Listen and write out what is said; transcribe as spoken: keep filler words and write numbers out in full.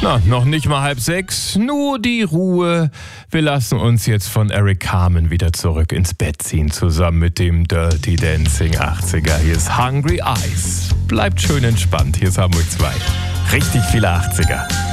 Na, noch nicht mal halb sechs, nur die Ruhe. Wir lassen uns jetzt von Eric Carmen wieder zurück ins Bett ziehen, zusammen mit dem Dirty Dancing achtziger. Hier ist Hungry Eyes. Bleibt schön entspannt, hier ist Hamburg zwei. Richtig viele achtziger.